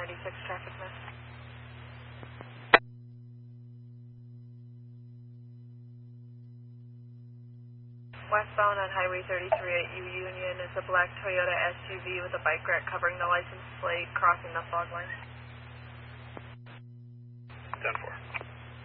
96 traffic miss. Westbound on Highway 33 at U Union is a black Toyota SUV with a bike rack covering the license plate crossing the fog line. 10-4.